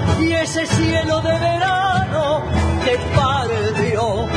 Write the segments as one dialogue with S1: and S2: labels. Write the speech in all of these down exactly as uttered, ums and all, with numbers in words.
S1: y ese cielo de verano te perdió.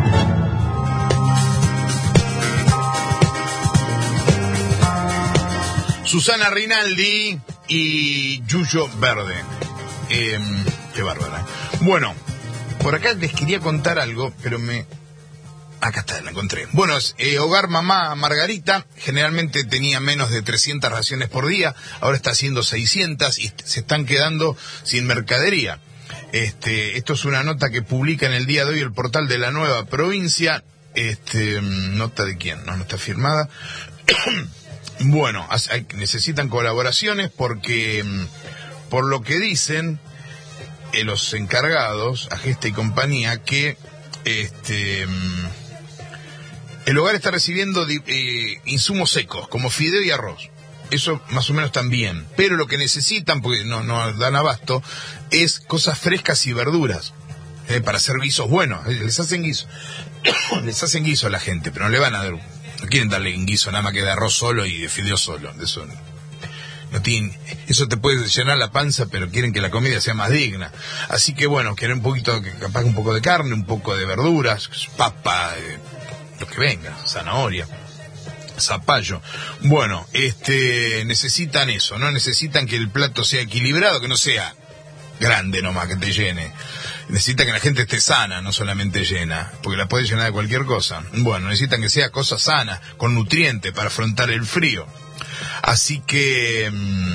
S2: Susana Rinaldi y Yuyo Verde. Eh, qué bárbara. Bueno, por acá les quería contar algo, pero me... Acá está, la encontré. Bueno, eh, Hogar Mamá Margarita generalmente tenía menos de trescientas raciones por día, ahora está haciendo seiscientas y se están quedando sin mercadería. Este, esto es una nota que publica en el día de hoy el portal de La Nueva Provincia. Este, nota de quién, no, no está firmada. Bueno, hay, necesitan colaboraciones porque, por lo que dicen eh, los encargados, Agesta y compañía, que este el hogar está recibiendo eh, insumos secos, como fideo y arroz. Eso más o menos también. Pero lo que necesitan, porque no, no dan abasto, es cosas frescas y verduras. Eh, para hacer guisos buenos. Les hacen guiso. Les hacen guiso a la gente, pero no le van a dar... No quieren darle un guiso nada más que de arroz solo y de fideo solo. De eso, no tienen, eso te puede llenar la panza, pero quieren que la comida sea más digna. Así que bueno, quieren un poquito, capaz un poco de carne, un poco de verduras, papa, eh, lo que venga, zanahoria, zapallo. Bueno, este, necesitan eso, ¿no? Necesitan que el plato sea equilibrado, que no sea grande nomás, que te llene. Necesitan que la gente esté sana, no solamente llena, porque la puede llenar de cualquier cosa. Bueno, necesitan que sea cosa sana, con nutrientes para afrontar el frío. Así que,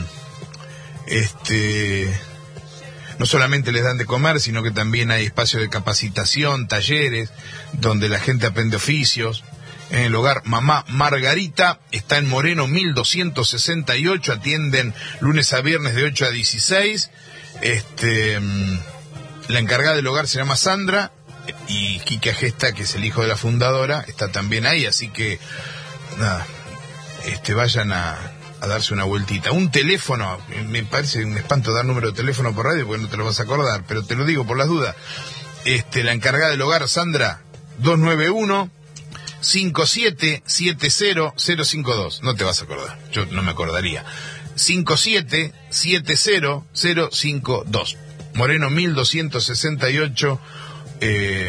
S2: este, no solamente les dan de comer, sino que también hay espacios de capacitación, talleres, donde la gente aprende oficios. En el Hogar Mamá Margarita está en Moreno mil doscientos sesenta y ocho, atienden lunes a viernes de ocho a dieciséis. Este... La encargada del hogar se llama Sandra y Quique Agesta, que es el hijo de la fundadora, está también ahí, así que nada, este, vayan a, a darse una vueltita. Un teléfono, me parece un espanto dar número de teléfono por radio porque no te lo vas a acordar, pero te lo digo por las dudas. Este, la encargada del hogar, Sandra, dos nueve uno, cinco siete siete cero cero cinco dos. No te vas a acordar, yo no me acordaría. cinco siete siete cero cero cinco dos. Moreno mil doscientos sesenta y ocho, eh,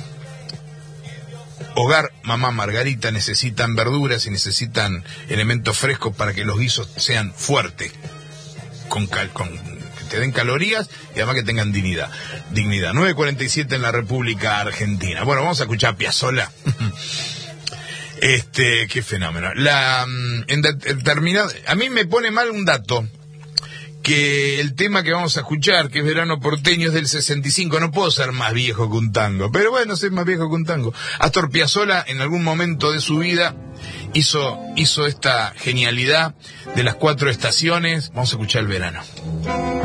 S2: Hogar Mamá Margarita. Necesitan verduras y necesitan elementos frescos para que los guisos sean fuertes, con, cal, con que te den calorías y además que tengan dignidad. Dignidad. nueve cuarenta y siete en la República Argentina. Bueno, vamos a escuchar a Piazzolla. Este, qué fenómeno. La, en determinado, a mí me pone mal un dato, que el tema que vamos a escuchar, que es Verano Porteño, es del sesenta y cinco. No puedo ser más viejo que un tango, pero bueno, soy más viejo que un tango. Astor Piazzolla, en algún momento de su vida, hizo, hizo esta genialidad de las cuatro estaciones. Vamos a escuchar El Verano.